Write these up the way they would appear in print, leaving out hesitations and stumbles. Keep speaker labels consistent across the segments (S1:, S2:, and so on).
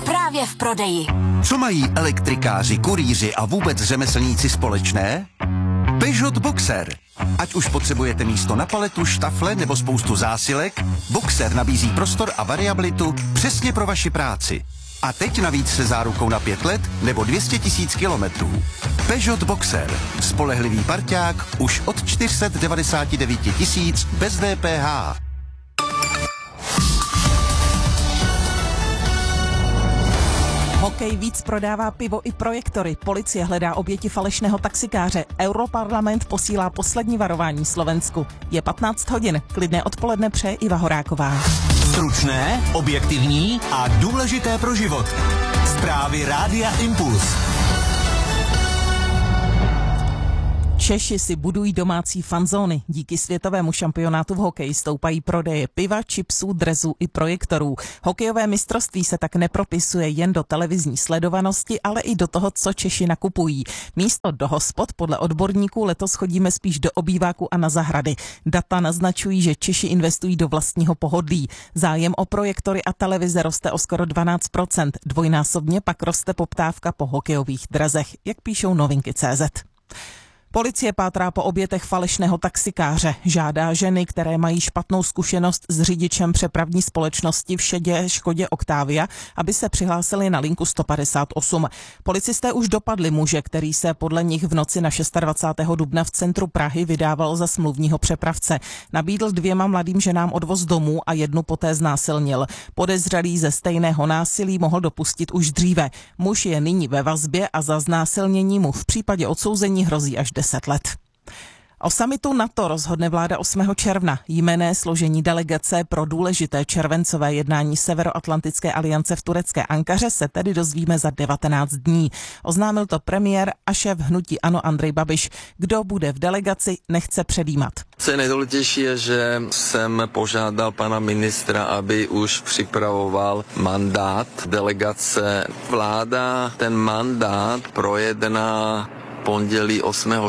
S1: právě v prodeji.
S2: Co mají elektrikáři, kurýři a vůbec řemeslníci společné? Peugeot Boxer. Ať už potřebujete místo na paletu, štafle nebo spoustu zásilek, Boxer nabízí prostor a variabilitu přesně pro vaši práci. A teď navíc se zárukou na 5 let nebo 200 000 kilometrů. Peugeot Boxer. Spolehlivý parťák už od 499 000 bez DPH.
S3: Hokej víc prodává pivo i projektory. Policie hledá oběti falešného taxikáře. Europarlament posílá poslední varování Slovensku. Je 15 hodin. Klidné odpoledne přeje Iva Horáková.
S4: Stručné, objektivní a důležité pro život. Zprávy Rádia Impuls.
S3: Češi si budují domácí fanzóny. Díky světovému šampionátu v hokeji stoupají prodeje piva, chipsů, drezů i projektorů. Hokejové mistrovství se tak nepropisuje jen do televizní sledovanosti, ale i do toho, co Češi nakupují. Místo do hospod podle odborníků letos chodíme spíš do obýváku a na zahrady. Data naznačují, že Češi investují do vlastního pohodlí. Zájem o projektory a televize roste o skoro 12%. Dvojnásobně pak roste poptávka po hokejových drezech, jak píšou Novinky.cz. Policie pátrá po obětech falešného taxikáře. Žádá ženy, které mají špatnou zkušenost s řidičem přepravní společnosti v šedé Škodě Octavia, aby se přihlásili na linku 158. Policisté už dopadli muže, který se podle nich v noci na 26. dubna v centru Prahy vydával za smluvního přepravce. Nabídl 2 mladým ženám odvoz domů a jednu poté znásilnil. Podezřelý ze stejného násilí mohl dopustit už dříve. Muž je nyní ve vazbě a za znásilnění mu v případě odsouzení hrozí až 10 let. O summitu NATO rozhodne vláda 8. června. Jmenné složení delegace pro důležité červencové jednání Severoatlantické aliance v turecké Ankaře se tedy dozvíme za 19 dní. Oznámil to premiér a šéf hnutí ANO Andrej Babiš. Kdo bude v delegaci, nechce předjímat.
S5: Co je nejdůležitější je, že jsem požádal pana ministra, aby už připravoval mandát delegace. Vláda ten mandát projedná pondělí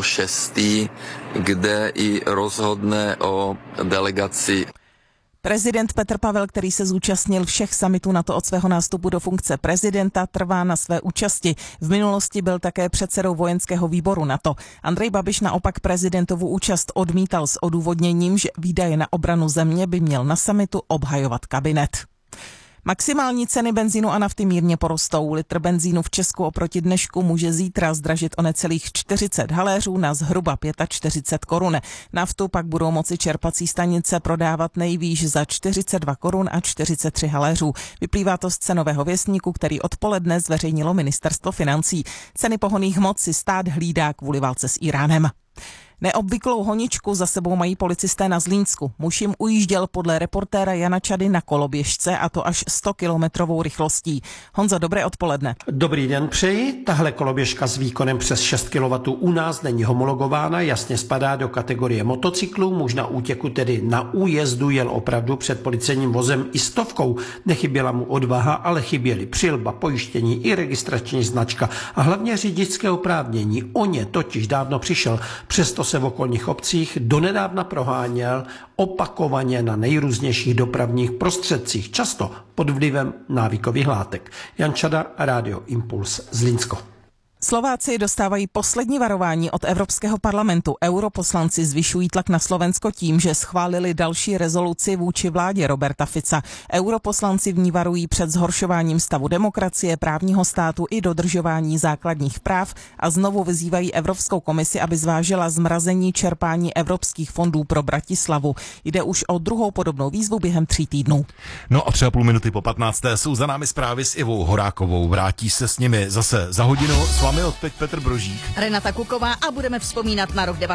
S5: 8.6., kde i rozhodne o delegaci.
S3: Prezident Petr Pavel, který se zúčastnil všech summitů NATO od svého nástupu do funkce prezidenta, trvá na své účasti. V minulosti byl také předsedou vojenského výboru NATO. Andrej Babiš naopak prezidentovu účast odmítal s odůvodněním, že výdaje na obranu země by měl na summitu obhajovat kabinet. Maximální ceny benzínu a nafty mírně porostou. Litr benzínu v Česku oproti dnešku může zítra zdražit o necelých 40 haléřů na zhruba 45 korun. Naftu pak budou moci čerpací stanice prodávat nejvýš za 42 korun a 43 haléřů. Vyplývá to z cenového věstníku, který odpoledne zveřejnilo ministerstvo financí. Ceny pohonných hmot si stát hlídá kvůli válce s Íránem. Neobvyklou honičku za sebou mají policisté na Zlínsku. Muž jim ujížděl podle reportéra Jana Čady na koloběžce, a to až 100-kilometrovou rychlostí. Honzo, dobré odpoledne.
S6: Dobrý den přeji. Tahle koloběžka s výkonem přes 6 kW u nás není homologována, jasně spadá do kategorie motocyklů. Muž na útěku, tedy na újezdu, jel opravdu před policejním vozem i 100. Nechyběla mu odvaha, ale chyběly přilba, pojištění i registrační značka a hlavně řidičské oprávnění. O ně totiž dávno přišel, přesto se v okolních obcích donedávna proháněl opakovaně na nejrůznějších dopravních prostředcích, často pod vlivem návykových látek. Jan Čada, Rádio Impuls, Zlínsko.
S3: Slováci dostávají poslední varování od Evropského parlamentu. Europoslanci zvyšují tlak na Slovensko tím, že schválili další rezoluci vůči vládě Roberta Fica. Europoslanci v ní varují před zhoršováním stavu demokracie, právního státu i dodržování základních práv a znovu vyzývají Evropskou komisi, aby zvážila zmrazení čerpání evropských fondů pro Bratislavu. Jde už o druhou podobnou výzvu během 3 týdnů.
S7: No a 3,5 minuty po 15. jsou za námi zprávy s Ivou Horákovou. Vrátí se s nimi zase za hodinu. Máme odteď Petr Brožík,
S1: Renata Kuková a budeme vzpomínat na rok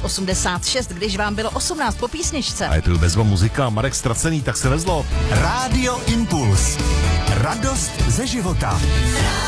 S1: 1986, když vám bylo 18 po písničce.
S7: a je tu bezva muzika, Marek Ztracený, tak se vezlo.
S4: Rádio Impuls. Radost ze života.